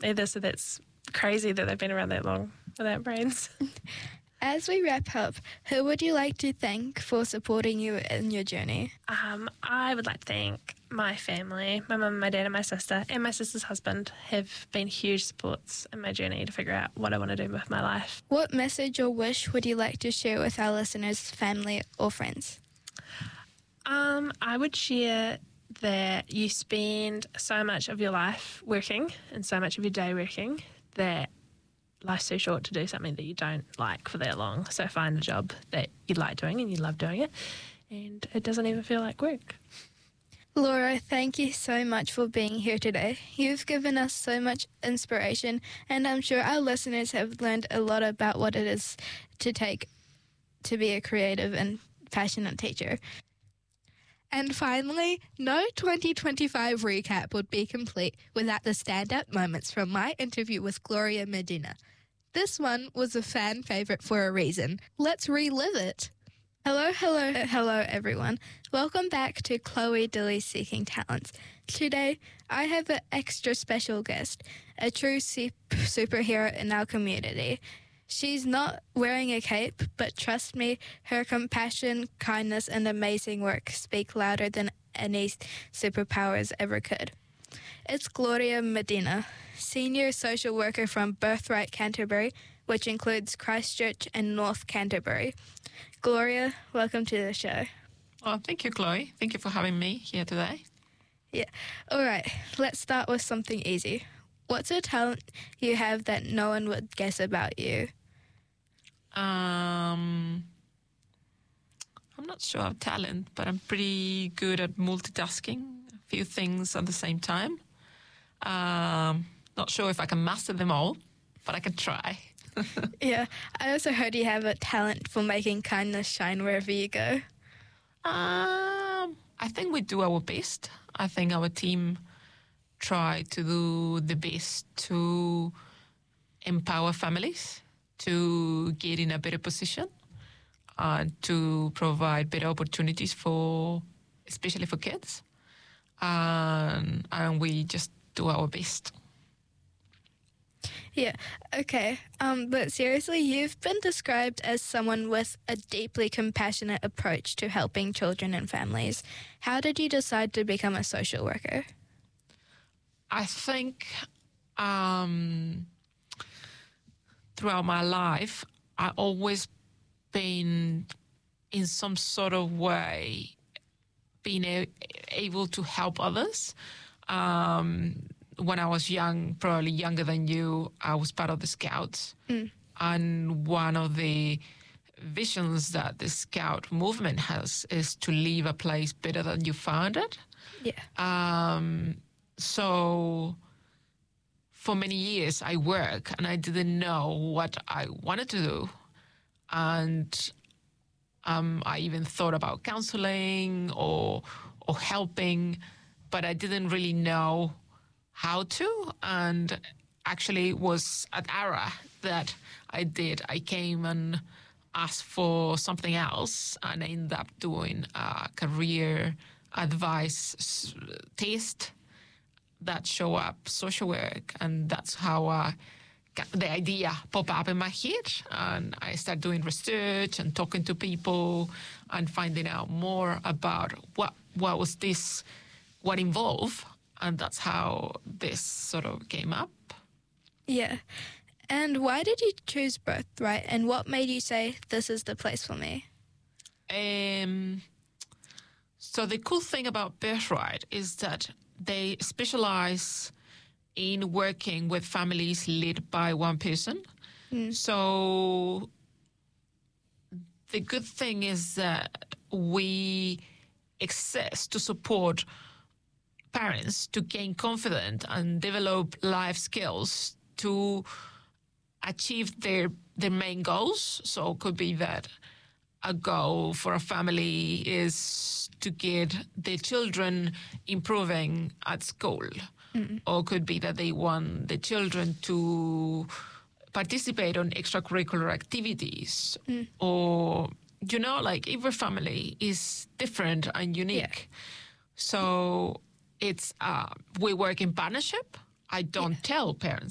either, so that's crazy that they've been around that long without brains. As we wrap up, who would you like to thank for supporting you in your journey? I would like to thank my family, my mum, my dad and my sister, and my sister's husband have been huge supports in my journey to figure out what I want to do with my life. What message or wish would you like to share with our listeners, family or friends? I would share that you spend so much of your life working and so much of your day working that life's too short to do something that you don't like for that long. So find a job that you like doing and you love doing it, and it doesn't even feel like work. Laura, thank you so much for being here today. You've given us so much inspiration, and I'm sure our listeners have learned a lot about what it is to take to be a creative and passionate teacher. And finally, no 2025 recap would be complete without the stand-up moments from my interview with Gloria Medina. This one was a fan favourite for a reason. Let's relive it. Hello, everyone. Welcome back to Chloe Dilly's Seeking Talents. Today, I have an extra special guest, a true superhero in our community. She's not wearing a cape, but trust me, her compassion, kindness, and amazing work speak louder than any superpowers ever could. It's Gloria Medina, senior social worker from Birthright Canterbury, which includes Christchurch and North Canterbury. Gloria, welcome to the show. Well, thank you, Chloe. Thank you for having me here today. Yeah. All right, let's start with something easy. What's a talent you have that no one would guess about you? I'm not sure of talent, but I'm pretty good at multitasking a few things at the same time. Not sure if I can master them all, but I can try. Yeah, I also heard you have a talent for making kindness shine wherever you go. I think we do our best. I think our team try to do the best to empower families to get in a better position, to provide better opportunities especially for kids. And we just do our best. Yeah, okay. But seriously, you've been described as someone with a deeply compassionate approach to helping children and families. How did you decide to become a social worker? I think throughout my life, I always been in some sort of way being able to help others. When I was young, probably younger than you, I was part of the Scouts. And one of the visions that the Scout movement has is to leave a place better than you found it. Yeah. So for many years I worked and I didn't know what I wanted to do. And I even thought about counseling or helping, but I didn't really know how to. And actually it was at ARA that I came and asked for something else, and I ended up doing a career advice test that show up social work, and that's how the idea pop up in my head, and I started doing research and talking to people and finding out more about what was this, what involved, and that's how this sort of came up. Yeah. And why did you choose Birthright, and what made you say, this is the place for me? So the cool thing about Birthright is that they specialize in working with families led by one person. So the good thing is that we exist to support parents to gain confidence and develop life skills to achieve their main goals. So it could be that a goal for a family is to get their children improving at school. Or it could be that they want the children to participate on extracurricular activities. Or, like every family is different and unique. Yeah. So it's we work in partnership. I don't tell parents